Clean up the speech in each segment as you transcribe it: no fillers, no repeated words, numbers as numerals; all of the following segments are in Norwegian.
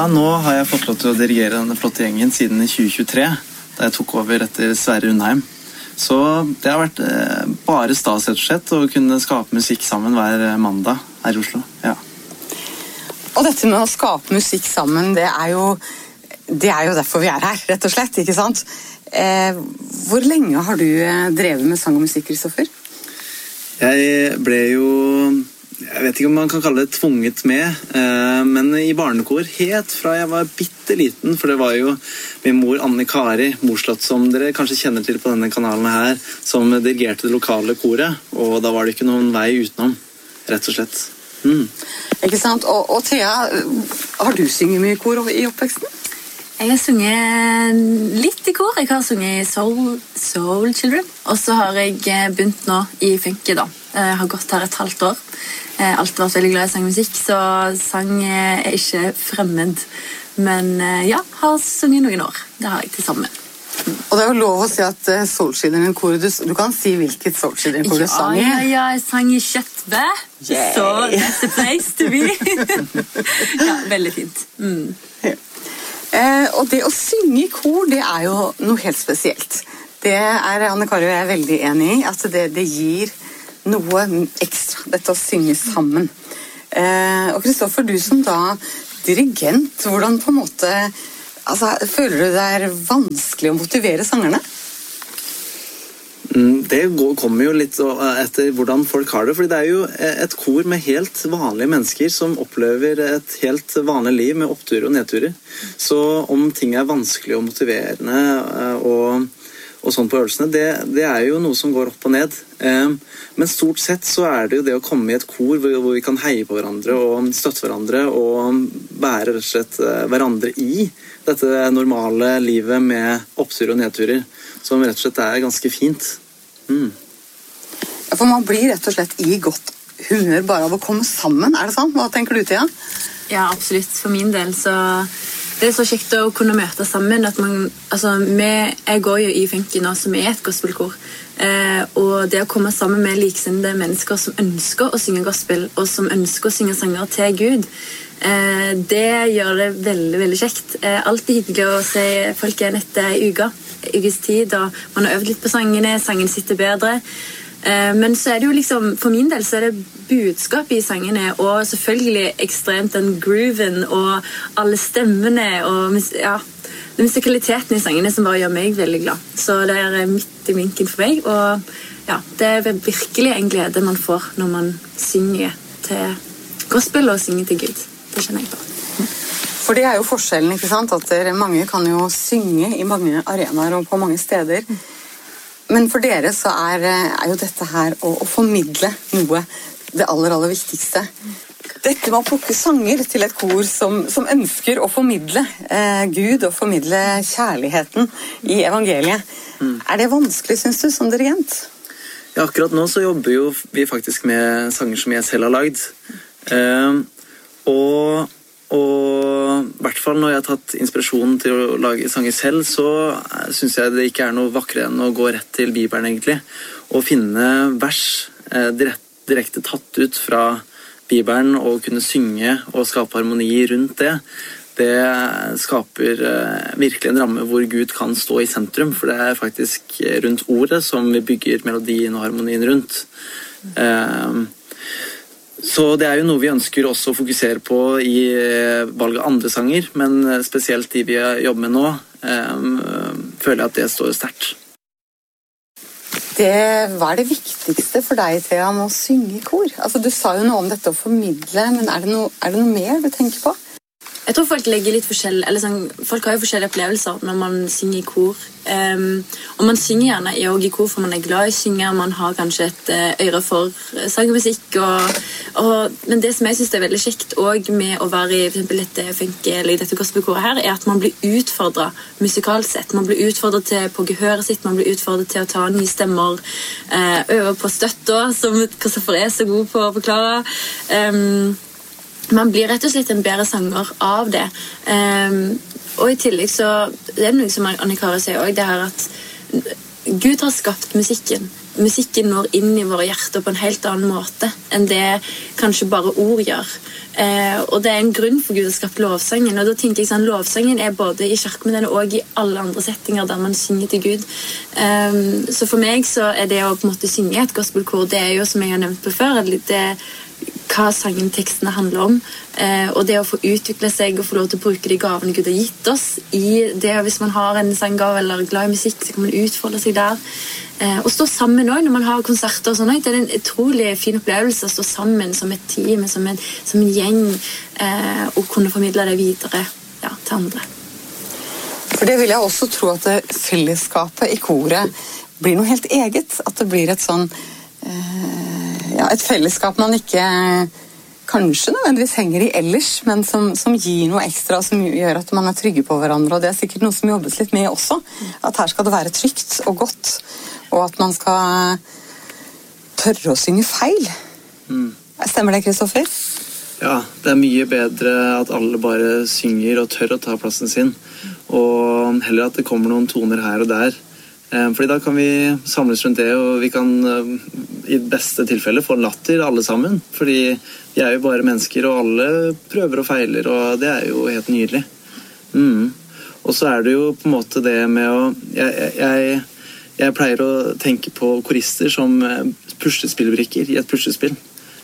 Ja, nå har jeg fått lov til å dirigere denne flotte gjengen siden i 2023, da jeg tok over etter Sverre Undheim. Så det har vært bare stas rett og slett å kunne skape musikk sammen hver mandag her i Oslo. Ja. Og dette med å skape musikk sammen, det er jo derfor vi er her, rett og slett, ikke sant? Hvor lenge har du drevet med sang og musikk, Kristoffer? Jeg ble jo, jeg vet ikke om man kan kalle det tvunget med, men i barnekor helt fra jeg var bitteliten, for det var jo min mor Anne Kari Morslott, som dere kanskje kjenner til på denne kanalen her, som dirigerte det lokale koret, og da var det ikke noen vei utenom, rett og slett. Ikke sant? Og Thea, har du synget mye i kor i oppveksten? Jeg har sunget litt i kor. Jeg har sunget i Soul Children. Og så har jeg begynt nå i funky da. Jeg har gått her et halvt år. Jeg har alltid vært veldig glad i sangmusikk, så sang er ikke fremmed. Men ja, har sunget noen år. Det har jeg til sammen. Og det er jo lov å si at Soul Children-koret, du kan si hvilket Soul Children-kor du sang i. Ja, jeg sang i Kjøttve. Så that's the place to be. Ja, veldig fint. Og det å synge i kor, det er jo noe helt spesielt. Det er Anne Kari og jeg veldig enig i, at det gir noe ekstra, dette å synge sammen. Og Kristoffer, du som da dirigent, hvordan på en måte, føler du det er vanskelig å motivere sangerne? Det kommer jo litt etter hvordan folk har det, fordi det er jo et kor med helt vanlige mennesker som opplever et helt vanlig liv med oppturer og nedturer. Så om ting er vanskelig og motiverende og sånn på øvelsene, det er jo noe som går opp og ned. Men stort sett så er det jo det å komme i et kor hvor vi kan heie på hverandre og støtte hverandre og være rett og slett hverandre i dette normale livet med oppturer og nedturer, som rett og slett er ganske fint. Ja, for man blir rett og slett i godt humør bare av å komme sammen, er det sant? Hva tenker du, Thea? Ja, absolutt. For min del så det er så kjekt å kunne møte sammen at jeg går jo i funky nå som er et gospelkor, og det å komme sammen med likesinnede mennesker som ønsker å synge gospel og som ønsker å synge sanger til Gud, det gjør det veldig, veldig kjekt. Alltid hyggelig å se folk igjen etter en ukes tid, og man har øvd litt på sangen sitter bedre. Men så er det jo liksom, for min del så er det budskap i sangene, og selvfølgelig ekstremt den grooven og alle stemmene og ja, den musikaliteten i sangene som bare gjør meg veldig glad. Så det er midt i vinken for meg, og ja, det er virkelig en glede man får når man synger til gospel og synger til Gud. Det kjenner jeg på. For det er jo forskjellen, ikke sant? At mange kan jo synge i mange arenaer og på mange steder. Men for dere så er jo dette her å formidle noe det aller, aller viktigste. Dette med å plukke sanger til et kor som ønsker å formidle Gud og formidle kjærligheten i evangeliet. Er det vanskelig, synes du, som dirigent? Ja, akkurat nå så jobber jo vi faktisk med sanger som jeg selv har lagd. Og i hvert fall når jeg har tatt inspirasjon til å lage sanger selv, så synes jeg det ikke er noe vakrere enn å gå rett til Bibelen egentlig, og finne vers direkte tatt ut fra Bibelen og kunne synge og skape harmoni rundt det. Det skaper virkelig en ramme hvor Gud kan stå i sentrum, for det er faktisk rundt ordet som vi bygger melodien og harmonien rundt. Så det er jo noe vi ønsker også å fokusere på i valget av andre sanger, men spesielt de vi jobber med nå, føler jeg at det står sterkt. Hva er det viktigste for deg, Thea, med å synge i kor? Du sa jo noe om dette å formidle, men er det noe mer du tenker på? Jeg tror folk legger litt folk har jo forskjellige opplevelser når man synger i kor. Og man synger gjerne i kor, for man er glad i å synge, man har kanskje et øre for sangmusikk. Men det som jeg synes er veldig kjekt også med å være i for eksempel dette funky eller i dette gospelkoret her, er at man blir utfordret musikalsett. Man blir utfordret på gehøret sitt, man blir utfordret til å ta nye stemmer, øve på støtter, som Kristoffer er så god på å forklare. Man blir rett og slett en bedre sanger av det. Og i tillegg så det er noe som Anne Kari sier også, det her at Gud har skapt musikken. musikken når inn i våre hjerter på en helt annen måte enn det kanskje bare ord gjør. Og det en grunn for Gud å skape lovsangen, og da tenker jeg sånn, lovsangen både i kirken, men den også i alle andre settinger der man synger til Gud. Så for meg så det å på en måte synge et gospelkor, det jo som jeg har nevnt på før, det hva sangentekstene handler om, og det å få utvikle seg og få lov til å bruke de gavene Gud har gitt oss i det, hvis man har en sanggave eller glad i musikk, så kan man utfolde seg der. Og stå sammen også når man har konserter og sånn, det en utrolig fin opplevelse å stå sammen som et team, som en gjeng, og kunne formidle det videre til andre. For det vil jeg også tro at fellesskapet i koret blir noe helt eget, at det blir et sånn et fellesskap man ikke kanskje nødvendigvis henger i ellers, men som gir noe ekstra, som gjør at man trygge på hverandre, og det sikkert noe som jobbes litt med også, at her skal det være trygt og godt, og at man skal tørre å synge feil. Stemmer det, Kristoffer? Ja, det mye bedre at alle bare synger og tør å ta plassen sin, og heller at det kommer noen toner her og der. Fordi da kan vi samles rundt det, og vi kan i beste tilfelle få en latter alle sammen. Fordi vi jo bare mennesker, og alle prøver og feiler, og det jo helt nydelig. Og så det jo på en måte det med å... Jeg pleier å tenke på korister som puslespillbrikker i et puslespill.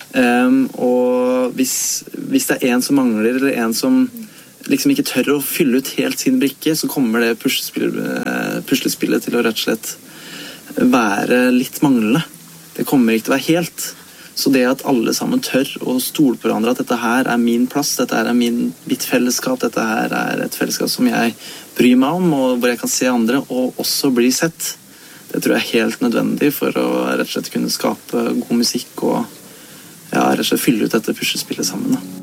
Og hvis det en som mangler, eller en som liksom ikke tør å fylle ut helt sin brikke, så kommer det puslespillet til å rett og slett være litt manglende. Det kommer ikke til å være helt. Så det at alle sammen tør å stole på hverandre, at dette her min plass, dette her mitt fellesskap, dette her et fellesskap som jeg bryr meg om, og hvor jeg kan se andre, og også bli sett. Det tror jeg helt nødvendig for å rett og slett kunne skape god musikk, og rett og slett fylle ut dette puslespillet sammen.